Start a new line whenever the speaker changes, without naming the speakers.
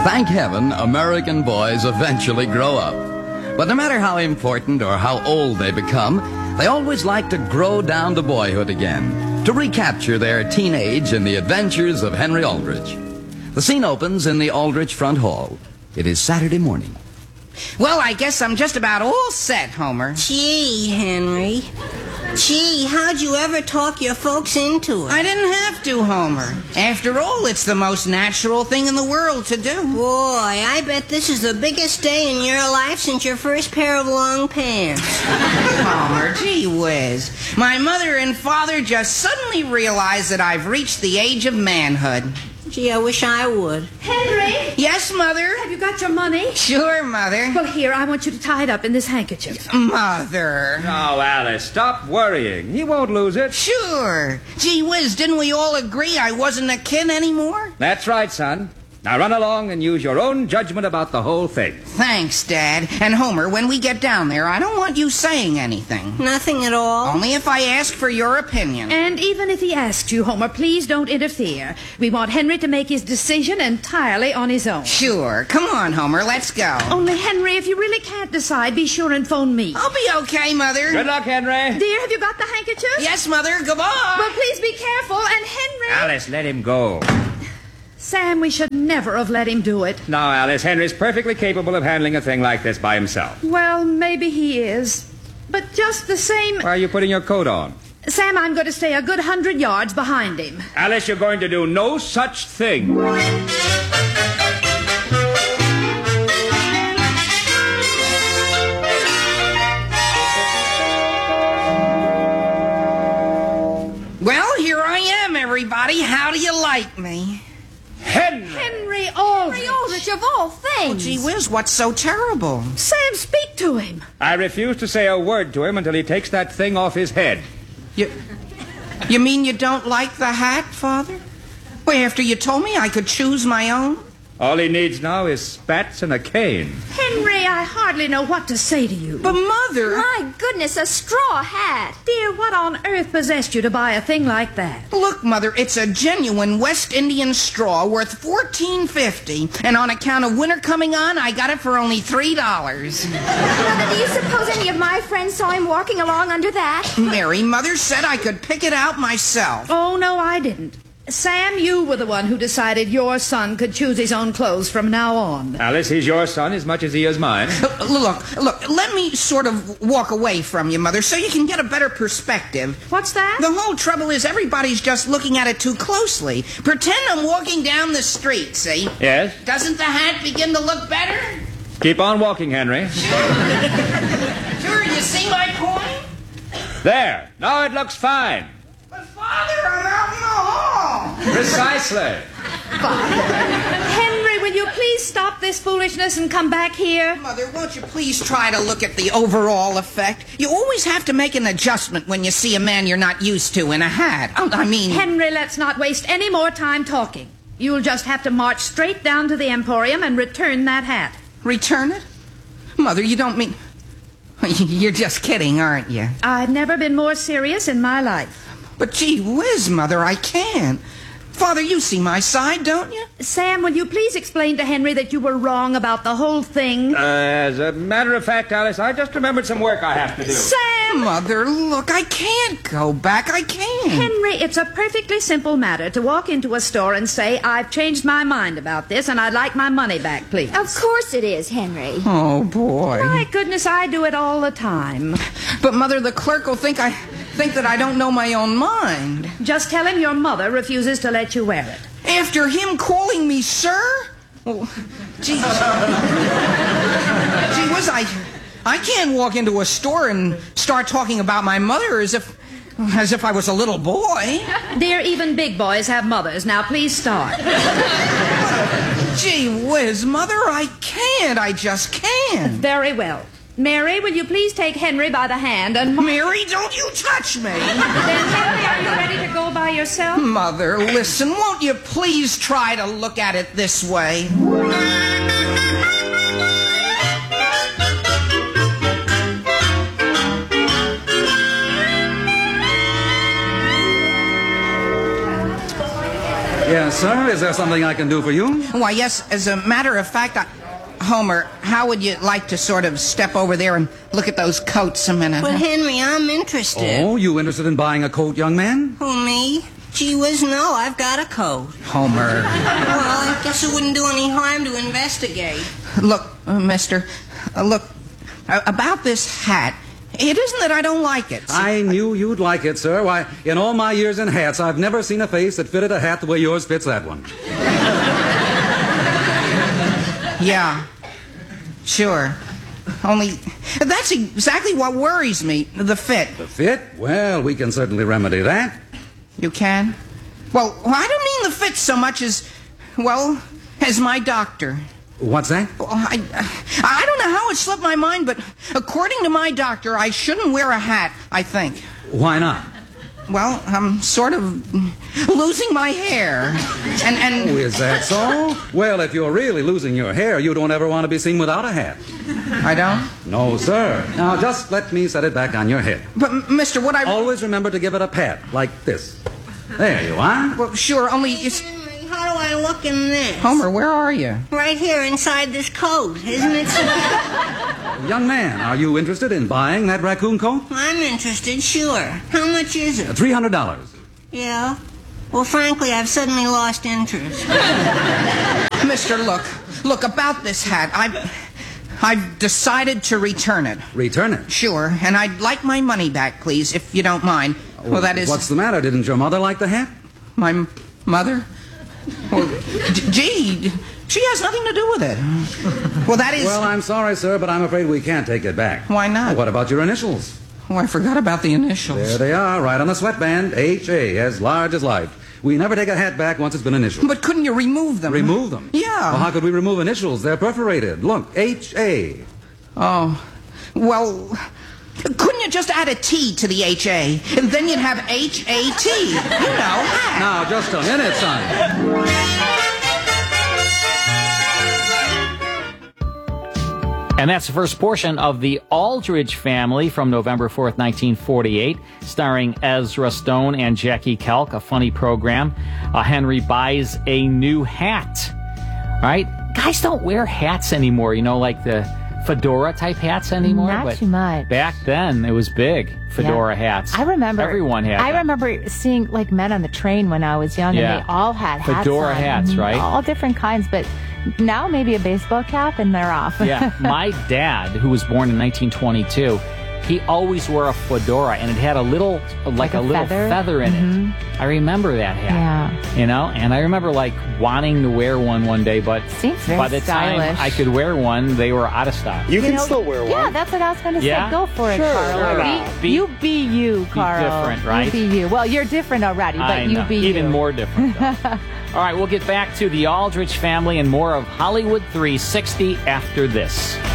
Thank heaven, American boys eventually grow up. But no matter how important or how old they become, they always like to grow down to boyhood again, to recapture their teenage in the adventures of Henry Aldrich. The scene opens in the Aldrich front hall. It is Saturday morning.
Well, I guess I'm just about all set, Homer.
Gee, Henry. Gee, how'd you ever talk your folks into it?
I didn't have to, Homer. After all, it's the most natural thing in the world to do.
Boy, I bet this is the biggest day in your life since your first pair of long pants.
Homer, gee whiz. My mother and father just suddenly realized that I've reached the age of manhood.
Gee, I wish I would.
Henry!
Yes, Mother?
Have you got your money?
Sure, Mother.
Well, here, I want you to tie it up in this handkerchief.
Mother.
Now, Alice, stop worrying. He won't lose it.
Sure. Gee whiz, didn't we all agree I wasn't a kid anymore?
That's right, son. Now run along and use your own judgment about the whole thing.
Thanks, Dad. And Homer, when we get down there, I don't want you saying anything.
Nothing at all?
Only if I ask for your opinion.
And even if he asks you, Homer, please don't interfere. We want Henry to make his decision entirely on his own.
Sure. Come on, Homer, let's go.
Only, Henry, if you really can't decide, be sure and phone me.
I'll be okay, Mother.
Good luck, Henry.
Dear, have you got the handkerchief?
Yes, Mother. Goodbye.
Well, please be careful. And Henry...
Alice, let him go.
Sam, we should never have let him do it.
Now, Alice, Henry's perfectly capable of handling a thing like this by himself.
Well, maybe he is. But just the same...
Why are you putting your coat on?
Sam, I'm going to stay a good 100 yards behind him.
Alice, you're going to do no such thing.
Well, here I am, everybody. How do you like me?
Henry Aldrich.
Henry Aldrich, of all things.
Oh, gee whiz, what's so terrible?
Sam, speak to him.
I refuse to say a word to him until he takes that thing off his head.
You mean you don't like the hat, Father? Well, after you told me I could choose my own?
All he needs now is spats and a cane.
Henry, I hardly know what to say to you.
But, Mother...
My goodness, a straw hat.
Dear, what on earth possessed you to buy a thing like that?
Look, Mother, it's a genuine West Indian straw worth $14.50, and on account of winter coming on, I got it for only $3.
Mother, do you suppose any of my friends saw him walking along under that?
Mary, Mother said I could pick it out myself.
Oh, no, I didn't. Sam, you were the one who decided your son could choose his own clothes from now on.
Alice, he's your son as much as he is mine.
Look, let me sort of walk away from you, Mother, so you can get a better perspective.
What's that?
The whole trouble is everybody's just looking at it too closely. Pretend I'm walking down the street, see?
Yes?
Doesn't the hat begin to look better?
Keep on walking, Henry.
Sure, you see my point?
There. Now it looks fine.
But, Father, I'm out in the hall.
Precisely.
Henry, will you please stop this foolishness and come back here?
Mother, won't you please try to look at the overall effect? You always have to make an adjustment when you see a man you're not used to in a hat.
Henry, let's not waste any more time talking. You'll just have to march straight down to the Emporium and return that hat.
Return it? Mother, you don't mean... You're just kidding, aren't you?
I've never been more serious in my life.
But gee whiz, Mother, I can't. Father, you see my side, don't you?
Sam, will you please explain to Henry that you were wrong about the whole thing?
As a matter of fact, Alice, I just remembered some work I have to do.
Sam!
Mother, look, I can't go back. I can't.
Henry, it's a perfectly simple matter to walk into a store and say, I've changed my mind about this and I'd like my money back, please.
Of course it is, Henry.
Oh, boy.
My goodness, I do it all the time.
But, Mother, the clerk will think that I don't know my own mind.
Just tell him your mother refuses to let you wear it.
After him calling me sir? Well, gee whiz, I can't walk into a store and start talking about my mother as if I was a little boy.
Dear, even big boys have mothers. Now, please start.
Gee whiz, Mother, I can't. I just can't.
Very well. Mary, will you please take Henry by the hand and...
Mary, don't you touch me.
Then, Henry, are you ready to go by yourself?
Mother, listen, won't you please try to look at it this way?
Yes,
sir, is there something I can do for you?
Why, yes, as a matter of fact, Homer, how would you like to sort of step over there and look at those coats a minute?
But, Henry, I'm interested.
Oh, you interested in buying a coat, young man?
Who, me? Gee whiz, no, I've got a coat.
Homer.
Well, I guess it wouldn't do any harm to investigate.
Look, mister, look, about this hat. It isn't that I don't like it.
I knew you'd like it, sir. Why, in all my years in hats, I've never seen a face that fitted a hat the way yours fits that one.
Yeah, sure. Only, that's exactly what worries me, the fit.
The fit? Well, we can certainly remedy that.
You can? Well, I don't mean the fit so much as, well, as my doctor.
What's that?
Well, I don't know how it slipped my mind, but according to my doctor, I shouldn't wear a hat, I think.
Why not?
Well, I'm sort of losing my hair. And
Oh, is that so? Well, if you're really losing your hair, you don't ever want to be seen without a hat.
I don't?
No, sir. Now, just let me set it back on your head.
But, mister, what I...
Always remember to give it a pat, like this. There you are.
Well, sure, only it's...
Henry, how do I look in this?
Homer, where are you?
Right here inside this coat. Isn't it so...
Young man, are you interested in buying that raccoon coat?
I'm interested, sure. How much is it?
$300.
Yeah? Well, frankly, I've suddenly lost interest.
Mister, look, about this hat, I've decided to return it.
Return it.
Sure, and I'd like my money back, please, if you don't mind. Well, that is...
What's the matter? Didn't your mother like the hat?
My mother? Well, gee, she has nothing to do with it. Well, that is...
Well, I'm sorry, sir, but I'm afraid we can't take it back.
Why not?
What about your initials?
Oh, I forgot about the initials.
There they are, right on the sweatband. H.A., as large as life. We never take a hat back once it's been initialed.
But couldn't you remove them?
Remove them?
Yeah.
Well, how could we remove initials? They're perforated. Look, H.A.
Oh, well... Couldn't you just add a T to the H.A., and then you'd have H.A.T., you know?
Now, just a minute, son.
And that's the first portion of The Aldrich Family from November 4th, 1948, starring Ezra Stone and Jackie Kelk, a funny program. Henry buys a new hat. All right? Guys don't wear hats anymore, you know, like the fedora type hats anymore.
Not
but
too much.
Back then, it was big, fedora hats.
I remember.
Everyone had
I
them.
remember seeing like men on the train when I was young,
Yeah.
and they all had hats
Fedora
on.
hats, right?
All different kinds, but now maybe a baseball cap and they're off.
Yeah, my dad, who was born in 1922, he always wore a fedora, and it had a little, like a little feather in it. I remember that hat.
Yeah.
You know, and I remember like wanting to wear one day, but
Seems very
by the
stylish.
time I could wear one, they were out of stock.
You can still wear one.
Yeah, that's what I was going to say.
Yeah?
Go for it,
Sure,
Carl.
why not?
You be you, Carl.
different, right?
You be you. Well, you're different already, but
I
you
know.
be you.
Even more different, though. All right, we'll get back to The Aldrich Family and more of Hollywood 360 after this.